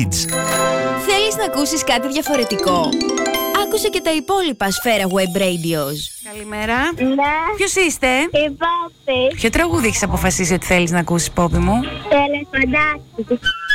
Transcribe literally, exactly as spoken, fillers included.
Θέλεις να ακούσεις κάτι διαφορετικό? Άκουσε και τα υπόλοιπα Σφαίρα Web Radios. Καλημέρα. Ναι. Ποιος είστε? Η Πόπη. Ποιο τραγούδι έχεις αποφασίσει ότι θέλεις να ακούσεις, Πόπη μου? Τελεφαντάκι.